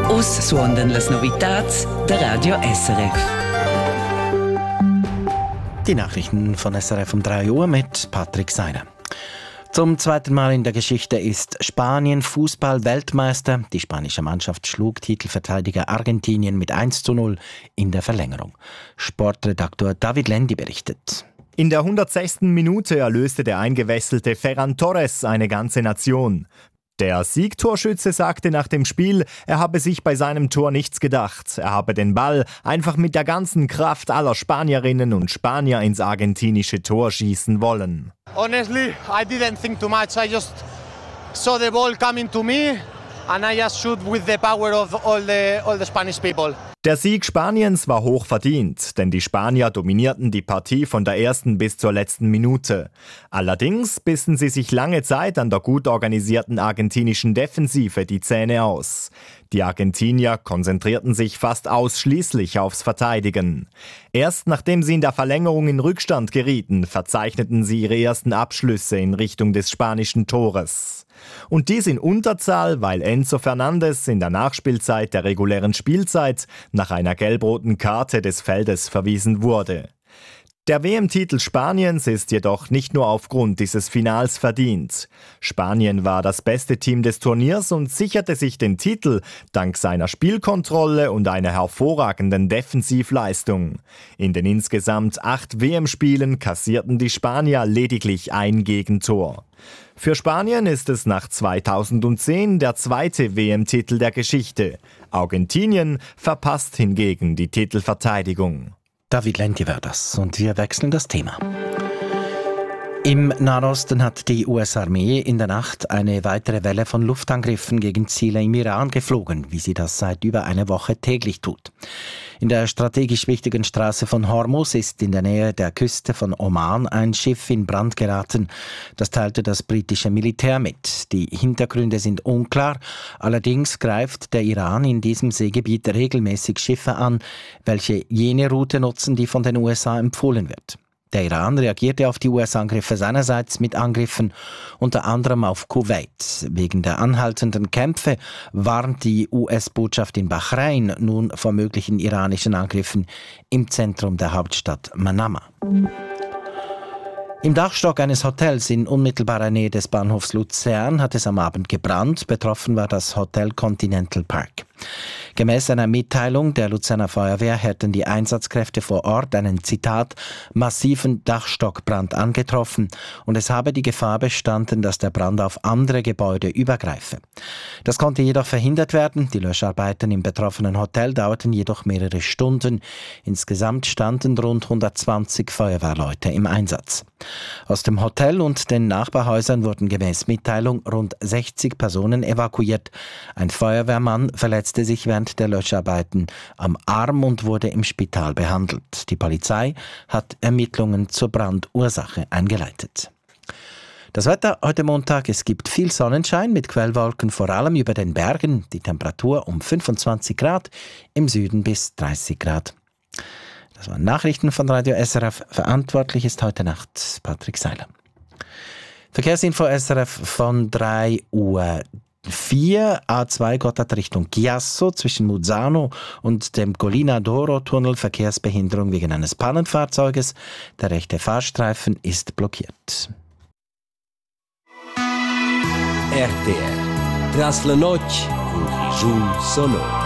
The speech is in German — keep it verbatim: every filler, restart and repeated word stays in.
Us suondan las novitats der Radio S R F. Die Nachrichten von S R F um drei Uhr mit Patrick Seiler. Zum zweiten Mal in der Geschichte ist Spanien Fußball-Weltmeister. Die spanische Mannschaft schlug Titelverteidiger Argentinien mit eins zu null in der Verlängerung. Sportredaktor David Lendi berichtet. In der hundertsechsten Minute erlöste der eingewechselte Ferran Torres eine ganze Nation. Der Siegtorschütze sagte nach dem Spiel, er habe sich bei seinem Tor nichts gedacht. Er habe den Ball einfach mit der ganzen Kraft aller Spanierinnen und Spanier ins argentinische Tor schießen wollen. Honestly, I didn't think too much. I just saw the ball coming to me and I just shoot with the power of all the all the Spanish people. Der Sieg Spaniens war hoch verdient, denn die Spanier dominierten die Partie von der ersten bis zur letzten Minute. Allerdings bissen sie sich lange Zeit an der gut organisierten argentinischen Defensive die Zähne aus. Die Argentinier konzentrierten sich fast ausschließlich aufs Verteidigen. Erst nachdem sie in der Verlängerung in Rückstand gerieten, verzeichneten sie ihre ersten Abschlüsse in Richtung des spanischen Tores. Und dies in Unterzahl, weil Enzo Fernandes in der Nachspielzeit der regulären Spielzeit nach einer gelb-roten Karte des Feldes verwiesen wurde. Der W M-Titel Spaniens ist jedoch nicht nur aufgrund dieses Finals verdient. Spanien war das beste Team des Turniers und sicherte sich den Titel dank seiner Spielkontrolle und einer hervorragenden Defensivleistung. In den insgesamt acht W M-Spielen kassierten die Spanier lediglich ein Gegentor. Für Spanien ist es nach zweitausendzehn der zweite W M-Titel der Geschichte. Argentinien verpasst hingegen die Titelverteidigung. David Lendi war das und wir wechseln das Thema. Im Nahen Osten hat die U S-Armee in der Nacht eine weitere Welle von Luftangriffen gegen Ziele im Iran geflogen, wie sie das seit über einer Woche täglich tut. In der strategisch wichtigen Straße von Hormuz ist in der Nähe der Küste von Oman ein Schiff in Brand geraten. Das teilte das britische Militär mit. Die Hintergründe sind unklar. Allerdings greift der Iran in diesem Seegebiet regelmäßig Schiffe an, welche jene Route nutzen, die von den U S A empfohlen wird. Der Iran reagierte auf die U S-Angriffe seinerseits mit Angriffen, unter anderem auf Kuwait. Wegen der anhaltenden Kämpfe warnt die U S-Botschaft in Bahrain nun vor möglichen iranischen Angriffen im Zentrum der Hauptstadt Manama. Im Dachstock eines Hotels in unmittelbarer Nähe des Bahnhofs Luzern hat es am Abend gebrannt. Betroffen war das Hotel Continental Park. Gemäß einer Mitteilung der Luzerner Feuerwehr hätten die Einsatzkräfte vor Ort einen, Zitat, massiven Dachstockbrand angetroffen und es habe die Gefahr bestanden, dass der Brand auf andere Gebäude übergreife. Das konnte jedoch verhindert werden. Die Löscharbeiten im betroffenen Hotel dauerten jedoch mehrere Stunden. Insgesamt standen rund hundertzwanzig Feuerwehrleute im Einsatz. Aus dem Hotel und den Nachbarhäusern wurden gemäß Mitteilung rund sechzig Personen evakuiert. Ein Feuerwehrmann verletzte sich während der Löscharbeiten am Arm und wurde im Spital behandelt. Die Polizei hat Ermittlungen zur Brandursache eingeleitet. Das Wetter heute Montag, es gibt viel Sonnenschein mit Quellwolken, vor allem über den Bergen. Die Temperatur um fünfundzwanzig Grad, im Süden bis dreißig Grad. Das waren Nachrichten von Radio S R F. Verantwortlich ist heute Nacht Patrick Seiler. Verkehrsinfo S R F von drei Uhr vier. A zwei Gotthard Richtung Chiasso zwischen Muzzano und dem Collina d'Oro Tunnel. Verkehrsbehinderung wegen eines Pannenfahrzeuges. Der rechte Fahrstreifen ist blockiert. R T R. Tras la noche, un Regiun sonoro.